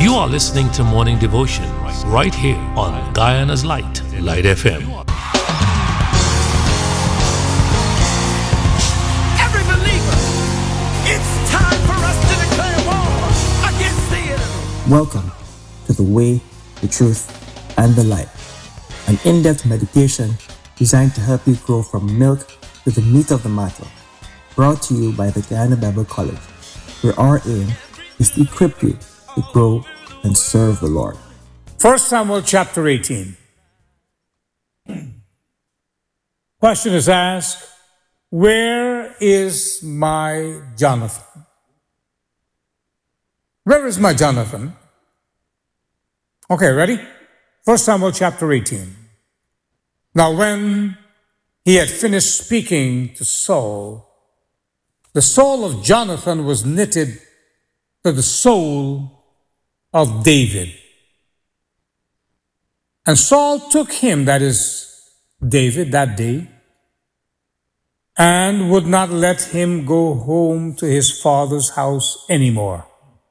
You are listening to Morning Devotion right here on Guyana's Light, Light FM. Every believer, it's time for us to declare war against the enemy. Welcome to The Way, the Truth, and the Light, an in-depth meditation designed to help you grow from milk to the meat of the matter, brought to you by the Guyana Bible College, where our aim is to equip you to grow and serve the Lord. 1 Samuel chapter 18. Question is asked, where is my Jonathan? Where is my Jonathan? Okay, ready? 1 Samuel chapter 18. Now when he had finished speaking to Saul, the soul of Jonathan was knitted to the soul of David. And Saul took him, that is David, that day, and would not let him go home to his father's house anymore.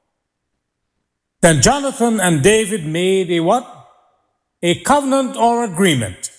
Then Jonathan and David made a what? A covenant or agreement,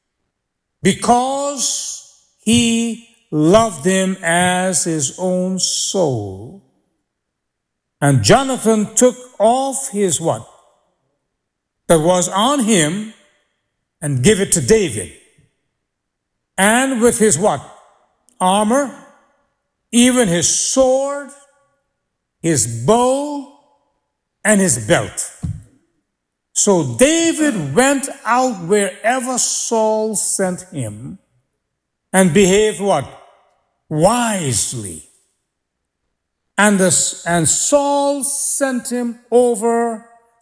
because he loved him as his own soul. And Jonathan took off his what? That was on him and give it to David. And with his what? Armor, even his sword, his bow, and his belt. So David went out wherever Saul sent him and behaved what? Wisely. And Saul set him over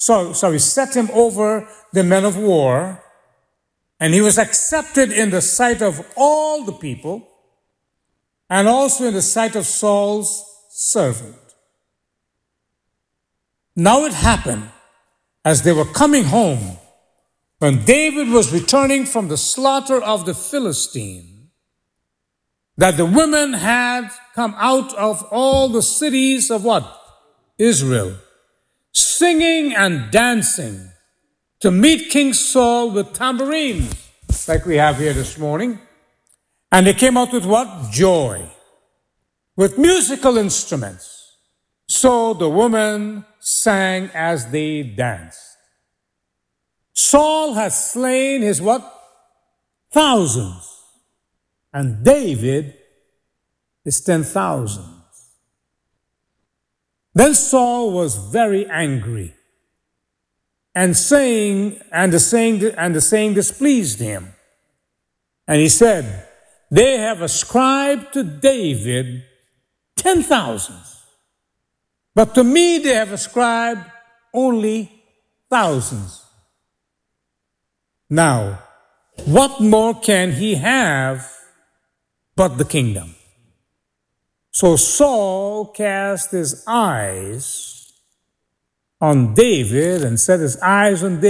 the men of war, and he was accepted in the sight of all the people, and also in the sight of Saul's servant. Now it happened, as they were coming home, when David was returning from the slaughter of the Philistine, that the women had come out of all the cities of what? Israel, singing and dancing to meet King Saul with tambourines, like we have here this morning. And they came out with what? Joy, with musical instruments. So the women sang as they danced. Saul had slain his what? Thousands. And David is 10,000. Then Saul was very angry, and the saying displeased him. And he said, they have ascribed to David 10,000, but to me they have ascribed only thousands. Now, what more can he have but the kingdom? So Saul cast his eyes on David and set his eyes on David